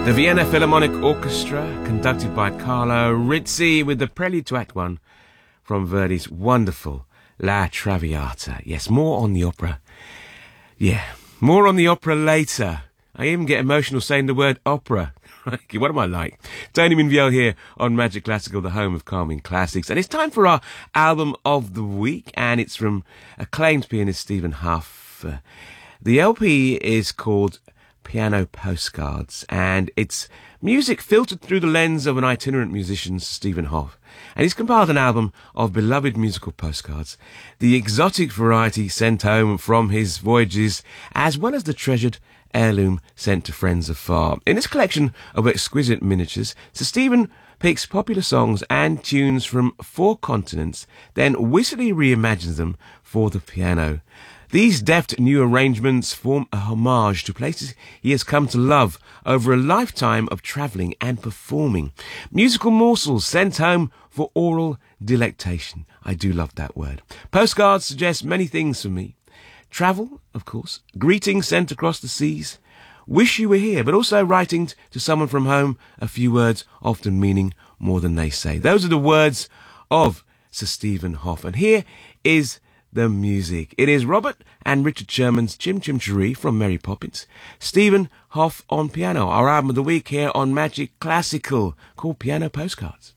The Vienna Philharmonic Orchestra, conducted by Carlo Rizzi, with the prelude to Act 1 from Verdi's wonderful La Traviata. Yes, more on the opera. Yeah, more on the opera later. I even get emotional saying the word opera. What am I like? Tony Minviel here on Magic Classical, the home of calming classics. And it's time for our album of the week, and it's from acclaimed pianist Stephen Hough. The LP is called Piano Postcards, and it's music filtered through the lens of an itinerant musician, Stephen Hough. And he's compiled an album of beloved musical postcards, the exotic variety sent home from his voyages, as well as the treasured heirloom sent to friends afar. In this collection of exquisite miniatures, Sir Stephen picks popular songs and tunes from 4 continents, then wistfully reimagines them for the piano. These deft new arrangements form a homage to places he has come to love over a lifetime of travelling and performing. Musical morsels sent home for oral delectation. I do love that word. Postcards suggest many things for me. Travel, of course, greetings sent across the seas, wish you were here, but also writing to someone from home, a few words often meaning more than they say. Those are the words of Sir Stephen Hough. And here is the music. It is Robert and Richard Sherman's Chim Chim Cheree from Mary Poppins. Stephen Hough on piano, our album of the week here on Magic Classical, called Piano Postcards.